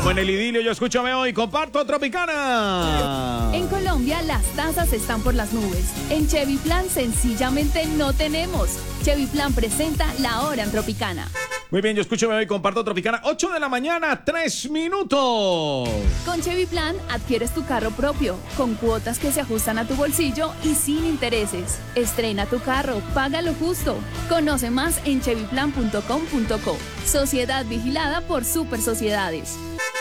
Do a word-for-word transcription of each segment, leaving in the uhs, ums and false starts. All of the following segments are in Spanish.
Como en el idilio, yo escúchame hoy, comparto Tropicana. En Colombia las tasas están por las nubes. En Chevy Plan sencillamente no tenemos. Chevy Plan presenta La Hora en Tropicana. Muy bien, yo escúchame hoy, comparto Tropicana. ocho de la mañana, tres minutos. Con Chevy Plan adquieres tu carro propio, con cuotas que se ajustan a tu bolsillo y sin intereses. Estrena tu carro, paga lo justo. Conoce más en chevy plan punto com punto co. Sociedad vigilada por Super Sociedades.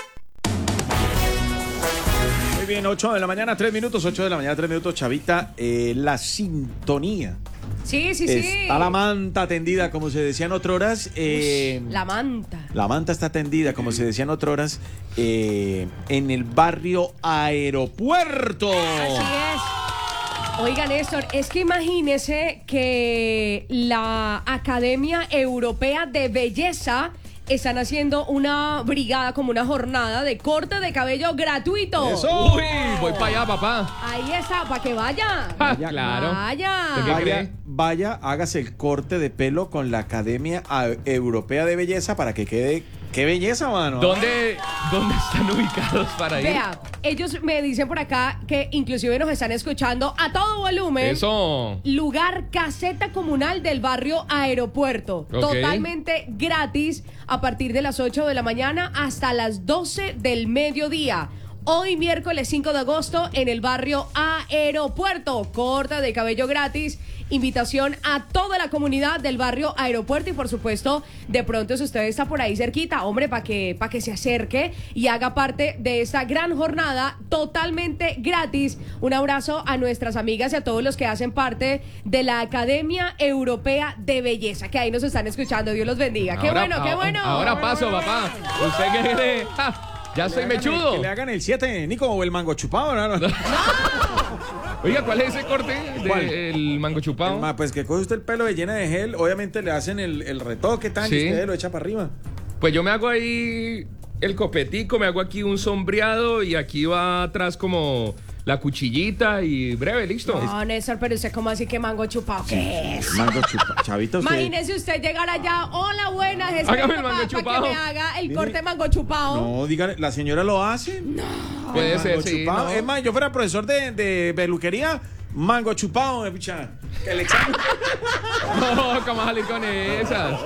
Muy bien, ocho de la mañana, tres minutos. ocho de la mañana, tres minutos, Chavita. Eh, la sintonía. Sí, sí, sí. Está la manta tendida, como se decía en otras horas. Eh, Ush, la manta. La manta está tendida, como se decía en otras horas, eh, en el barrio Aeropuerto. Así es. Oiga, Néstor, es que imagínese que la Academia Europea de Belleza están haciendo una brigada, como una jornada de corte de cabello gratuito. ¡Eso! Uy, voy para allá, papá. Ahí está, para que vaya. Ah, Vaya. claro. Vaya. ¿De qué Vaya, cree? vaya, hágase el corte de pelo con la Academia A- Europea de Belleza para que quede... ¡Qué belleza, mano! ¿Dónde, ¿Dónde están ubicados para ir? Vea, ellos me dicen por acá que inclusive nos están escuchando a todo volumen. Eso. Lugar caseta comunal del barrio Aeropuerto. Ok. Totalmente gratis a partir de las ocho de la mañana hasta las doce del mediodía. Hoy miércoles cinco de agosto en el barrio Aeropuerto. Corta de cabello gratis. Invitación a toda la comunidad del barrio Aeropuerto y por supuesto, de pronto si usted está por ahí cerquita, hombre, para que, para que se acerque y haga parte de esta gran jornada totalmente gratis. Un abrazo a nuestras amigas y a todos los que hacen parte de la Academia Europea de Belleza, que ahí nos están escuchando. Dios los bendiga. ¡Qué Ahora- bueno, qué a- bueno! Ahora paso, papá. ¿Usted qué cree? Ja, ya soy Que le hagan el- mechudo. Que le hagan el siete, Nico, o el mango chupado, ¿no? Oiga, ¿cuál es ese corte ¿Cuál? del mango chupado? El ma- pues que coge usted el pelo de llena de gel, obviamente le hacen el, el retoque tan Sí. y usted lo echa para arriba. Pues yo me hago ahí el copetico, me hago aquí un sombreado y aquí va atrás como la cuchillita y breve, listo. No, Néstor, pero usted cómo así que mango chupado. ¿Qué es? Mango chupado. Chavito, usted... Imagínese usted llegar allá, hola, buenas, es Hágame el mango para chupado. que me haga el Mire. corte mango chupado. No, dígale, la señora lo hace. No. Puede ser, sí. no. Es más, yo fuera profesor de, de peluquería, mango chupado, me picha. Que le echan... No, ¿cómo salir con esas?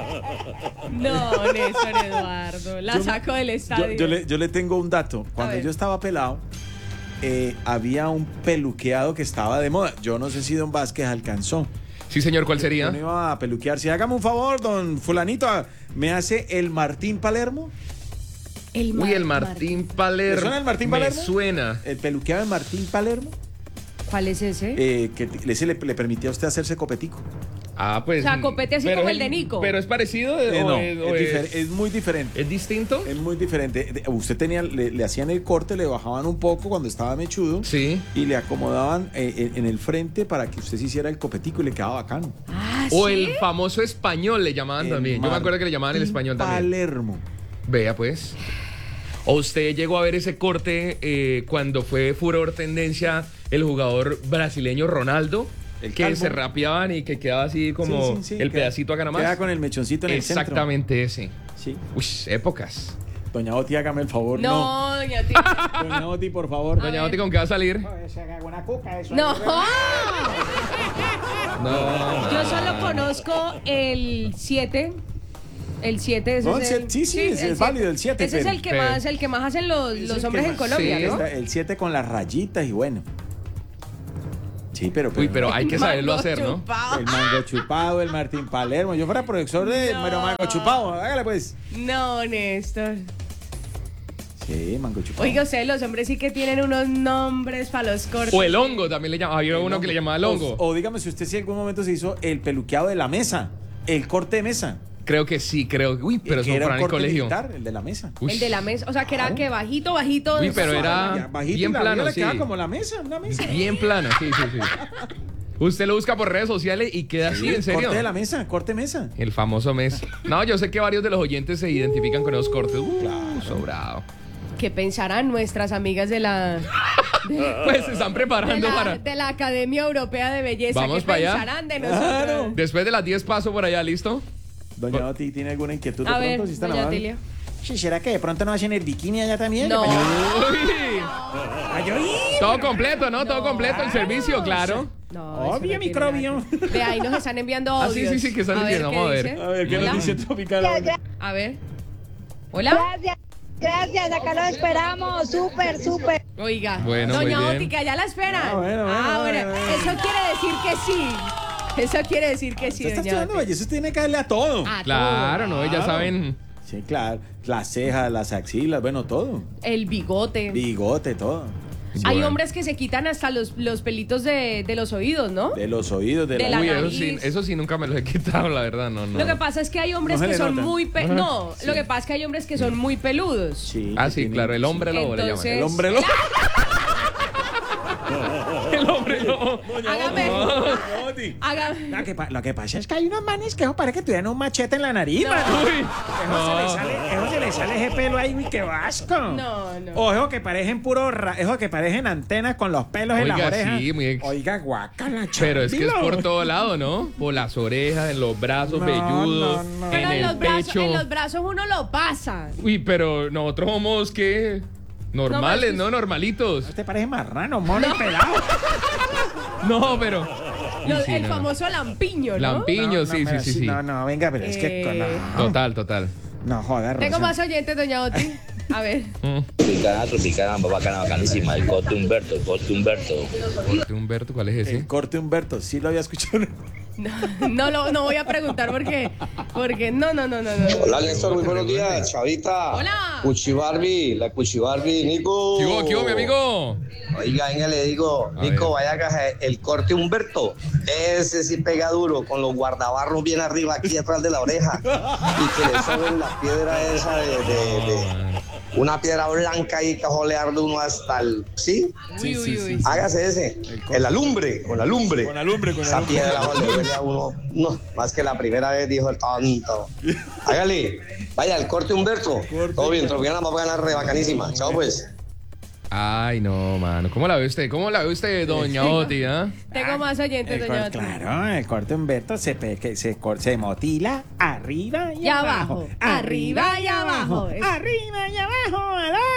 No, Néstor Eduardo, la Yo- saco del Yo, estadio. yo le, yo le tengo un dato. Cuando ver. yo estaba pelado, eh, había un peluqueado que estaba de moda. Yo no sé si Don Vázquez alcanzó. Sí, señor, ¿cuál Yo sería? no iba a peluquear. Si hágame un favor, don fulanito, ah, ¿me hace el Martín Palermo? El Uy, el Mar- Martín Palermo. ¿Le suena el Martín Me Palermo? suena. El peluqueado de Martín Palermo, ¿Cuál es ese? eh, que t- ese le, le permitía a usted hacerse copetico. Ah, pues. O sea, copete así pero como es el de Nico. Pero es parecido. Eh, o no, es, es, o difer- es- es muy diferente. ¿Es distinto? Es muy diferente. De- Usted tenía, le, le hacían el corte, le bajaban un poco cuando estaba mechudo. Sí. Y le acomodaban eh, en, en el frente para que usted se hiciera el copetico y le quedaba bacano. Ah, O ¿sí? el famoso español le llamaban El también. Yo me acuerdo que le llamaban el Martín español también. Palermo. Vea, pues. ¿O usted llegó a ver ese corte eh, cuando fue furor tendencia el jugador brasileño Ronaldo? El que calvo. se rapeaban y que quedaba así como Sí, sí, sí, el queda- pedacito acá nomás. Queda con el mechoncito en el centro. Exactamente ese. Sí. Uy, épocas. Doña Oti, hágame el favor. No, doña Tita. No. Doña Oti, por favor. Doña Oti, ¿con qué va a salir? No. No. Yo solo conozco el siete. El siete es No, el el, siete, sí, sí, es- el es válido el siete, Ese es pero- el que pero- más, el que más hacen los, Es los el hombres que en más- Colombia, sí, ¿no? Está el siete con las rayitas y bueno. Sí, pero... Uy, pero hay que saberlo Mango hacer, ¿no? chupado. El mango chupado, el Martín Palermo. Yo fuera profesor de No. pero mango chupado. Hágale pues. No, Néstor. Sí, mango chupado. Oiga, ustedes los hombres sí que tienen unos nombres para los cortes. O el hongo también le llamaban. Había uno que le llamaba el hongo. O, o dígame si usted si en algún momento se hizo el peluqueado de la mesa. El corte de mesa. Creo que sí, creo. Uy, pero que eso era fue un en el corte colegio. militar, el de la mesa. Uy. El de la mesa, o sea, que era Claro. que bajito, bajito. Uy, pero suave. era- Ya, bajito bien y la plano, vieja le sí. quedaba como la mesa, una mesa. Bien plano, sí, sí, sí. Usted lo busca por redes sociales y queda así, ¿en serio? Corte de la mesa, corte mesa. El famoso mes. No, yo sé que varios de los oyentes se identifican con esos cortes. Uh, Claro. sobrado. ¿Qué pensarán nuestras amigas de la, Pues se están de preparando la, para... de la Academia Europea de Belleza? Vamos ¿Qué para allá. pensarán de nosotros? Claro. Después de las diez paso por allá, ¿listo? Doña Oti, ¿tiene alguna inquietud A de ver, pronto? Si está doña amable? Tilia. Sí, ¿será que de pronto no hacen el bikini allá también? No. Uy. Ay, yo iba. Todo completo, ¿no? Todo completo el servicio, claro. No, eso Obvio, no tiene microbio. nada que- De ahí nos están enviando Ah, audios. sí, sí, sí, que están A ver, diciendo, ¿qué vamos a ver. dice? A ver, ¿qué Hola. nos dice Tropicana? A ver. Hola. Gracias, gracias, acá lo esperamos, súper, súper. Oiga, Bueno, doña muy bien. Ótica, ya la esperan. Ah, bueno, bueno, Ah, bueno, bueno. bueno. Eso quiere decir que sí. Eso quiere decir que sí, Usted está doña estudiando Ótica. belleza, usted tiene que darle a todo. A Claro, no, ya Claro. saben. Sí, claro. Las cejas, las axilas, bueno, todo. todo. El bigote. Bigote, todo. Hay Bueno. hombres que se quitan hasta los, los pelitos de, de los oídos, ¿no? De los oídos, de, De la... la Uy, eso nariz. sí, eso sí nunca me lo he quitado, la verdad, no, no. Lo que pasa es que hay hombres No se que le son nota. muy pe Ajá. no, Sí. lo que pasa es que hay hombres que son muy peludos. Sí, Ah, que sí, tienen- claro, el hombre lobo le llaman. Entonces- El hombre lobo. El hombre lobo. Hágame. Haga- Lo que, pa- lo que pasa es que hay unos manes que eso parece que tuvieran un machete en la nariz, mano. Uy. Eso, se le sale, eso se le sale ese pelo ahí, uy, qué vasco. No, no. O eso que parecen puro, ra- eso que parecen antenas con los pelos en las Oiga, orejas. sí, muy ex- Oiga, guacala, Pero es que es chambilo. por todo lado, ¿no? Por las orejas, en los brazos No, velludos, no, no. en Pero en el los, brazos, pecho. en los brazos uno lo pasa. Uy, pero nosotros somos, ¿qué? Normales, No, ¿no? Normalitos. Te parece marrano, mono y pelado. No, pero... Los- Sí, el no. famoso lampiño, ¿no? Lampiño, No, no, sí, sí, pero sí, sí. No, no, venga, pero es que... Eh. No, Total, total. no joda, Tengo Rosa. más oyentes, doña Oti. A ver. Mm. Tropicana, tropicana, bacana, bacanísima. El corte Humberto, el corte Humberto. Corte Humberto, ¿cuál es ese? El corte Humberto, sí lo había escuchado. No, no, lo, no voy a preguntar porque, porque no, no, no, no, no. Hola Néstor, muy buenos días, Chavita. Hola. Cuchi Barbie, la Cuchi Barbie, Nico. ¿Qué hubo, qué hubo, mi amigo? Oiga, venga, le digo, A Nico, ver. vaya acá, el corte Humberto. Ese sí pega duro, con los guardabarros bien arriba, aquí atrás de la oreja. Y que le soben la piedra esa de, de- de- una piedra blanca ahí que jolear de uno hasta el. ¿Sí? Uy, uy, uy. Hágase ese. En la lumbre, con la lumbre. Con la lumbre, con la Esa lumbre. piedra le duele a uno. No, más que la primera vez dijo el tonto. Hágale. Vaya, el corte Humberto. Todo bien, Tropicana, vamos a ganar re bacanísima. Chao, pues. Ay, no, mano. ¿Cómo la ve usted? ¿Cómo la ve usted, doña Oti, ah? Tengo más oyentes, El doña corte, Oti. claro, el corte Humberto se, pe- que se, cor- se motila arriba y, Y abajo, arriba y abajo. Es- Arriba y abajo,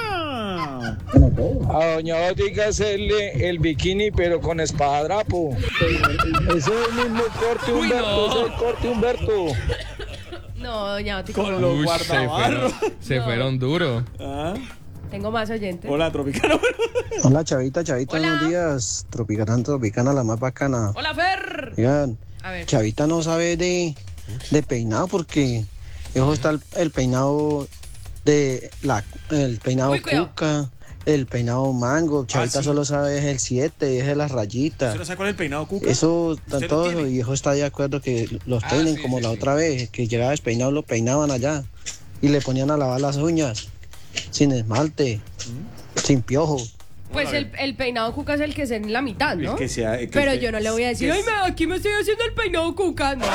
aló. A doña Oti hay que hacerle el bikini pero con espadrapo. Ese es el mismo corte Uy, Humberto, no. ese es el corte Humberto. No, doña Oti. Con los Uy, se fueron, guardabarros. se No. fueron duro. Ah, Tengo más oyentes. hola, Tropicana. Hola Chavita, Chavita, Hola. buenos días. Tropicana, Tropicana, la más bacana. Hola, Fer. Oigan, A ver. Chavita no sabe de, de peinado porque eso está el, el peinado de la el peinado Uy, cuidado. cuca, el peinado mango. Chavita sí. solo sabe es el siete, es de las rayitas. ¿Usted no sabe cuál es el peinado cuca? Eso, ¿Usted lo todo tiene? eso, y eso está de acuerdo que los Ah, peinen sí, como sí, la sí. otra vez, que llegaba despeinado, lo peinaban allá y le ponían a lavar las uñas, sin esmalte, sin piojo. Pues el, el peinado cuca es el que es en la mitad, ¿no? El que sea- el que Pero esté- yo no le voy a decir, que ay, es- me- aquí me estoy haciendo el peinado cuca. No.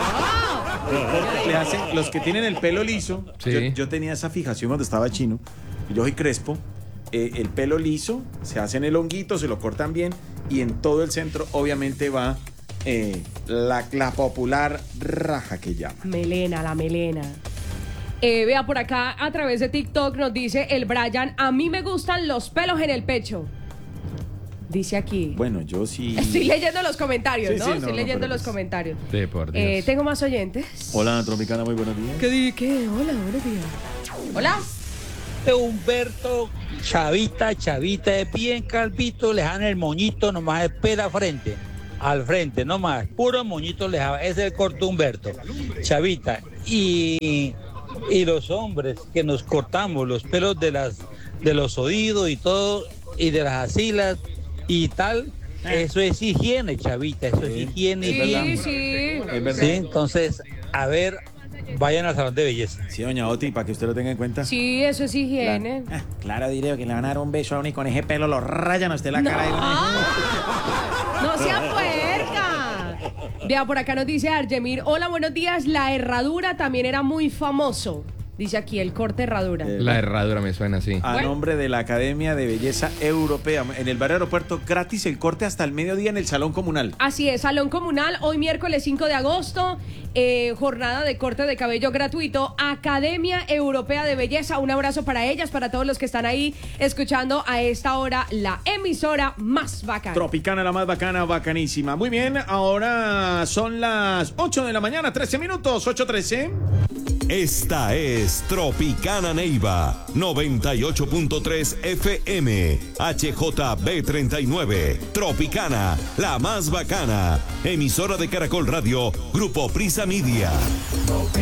Le hacen, los que tienen el pelo liso, Sí. yo, yo tenía esa fijación cuando estaba chino, y yo soy crespo, eh, el pelo liso, se hacen el honguito, se lo cortan bien, y en todo el centro obviamente va eh, la, la popular raja que llama. Melena, la melena. Eh, vea, por acá a través de TikTok nos dice el Brian, a mí me gustan los pelos en el pecho. Dice aquí. Bueno, yo sí... Estoy leyendo los comentarios, Sí, ¿no? sí, no, Estoy no, leyendo pero los pues- comentarios. De por Dios. Eh, tengo más oyentes. Hola, Tropicana, muy buenos días. ¿Qué di? ¿Qué? Hola, buenos días. Hola. Humberto, Chavita, Chavita, es bien calvito, le dan el moñito nomás, espera frente, al frente nomás, puro moñito le dan, ese es el corte Humberto, Chavita. Y, y los hombres que nos cortamos los pelos de las de los oídos y todo, y de las axilas y tal, eso es higiene, Chavita, eso es higiene. y Sí, verdad. sí. Es verdad. Sí, entonces, a ver, vayan al salón de belleza. Sí, doña Oti, para que usted lo tenga en cuenta. Sí, eso es higiene. Ah, claro, diré que le van a dar un beso a uno y con ese pelo lo rayan a usted la cara. de una- ¡No sea puerca! Vea, por acá nos dice Argemir, hola, buenos días, la herradura también era muy famoso. Dice aquí el corte herradura. Eh, La herradura me suena así. A Bueno. nombre de la Academia de Belleza Europea. En el barrio aeropuerto, gratis el corte hasta el mediodía en el Salón Comunal. Así es, Salón Comunal, hoy miércoles cinco de agosto, eh, jornada de corte de cabello gratuito, Academia Europea de Belleza. Un abrazo para ellas, para todos los que están ahí escuchando a esta hora la emisora más bacana. Tropicana, la más bacana, bacanísima. Muy bien, ahora son las ocho de la mañana, trece minutos, ocho trece. Esta es Tropicana Neiva, noventa y ocho punto tres F M, H J B treinta y nueve. Tropicana, la más bacana. Emisora de Caracol Radio, Grupo Prisa Media.